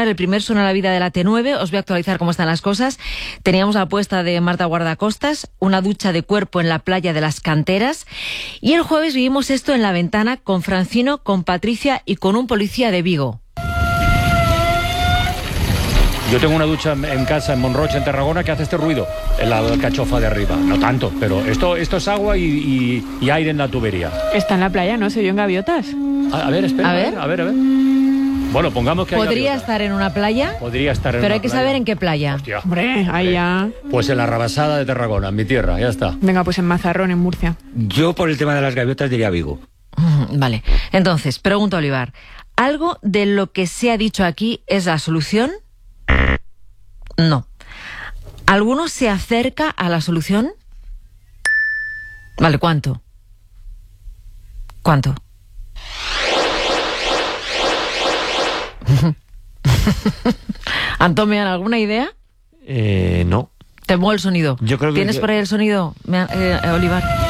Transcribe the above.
sonar el primer Suena la Vida de la T9. Os voy a actualizar cómo están las cosas. Teníamos la apuesta de Marta Guardacostas, una ducha de cuerpo en la playa de las Canteras. Y el jueves vivimos esto en La Ventana con Francino, con Patricia y con un policía de Vigo. Yo tengo una ducha en casa en Monroche, en Tarragona, que hace este ruido en la alcachofa de arriba. No tanto, pero esto es agua y aire en la tubería. Está en la playa, ¿no? Se oyó en gaviotas. A ver, espera, a ver. Bueno, pongamos que hay ¿Podría gaviotas. estar en una playa? Podría estar en Pero una hay que playa. saber en qué playa. Hostia. Hombre, ahí ya. Pues en la Rabasada de Tarragona, en mi tierra, ya está. Venga, pues en Mazarrón, en Murcia. Yo, por el tema de las gaviotas, diría Vigo. Vale. Entonces, pregunto a Olivar, ¿algo de lo que se ha dicho aquí es la solución? No. ¿Alguno se acerca a la solución? Vale, ¿cuánto? ¿Cuánto? Antonio, ¿alguna idea? No. Te muevo el sonido. Yo creo que- ¿Tienes por ahí el sonido, Olivar?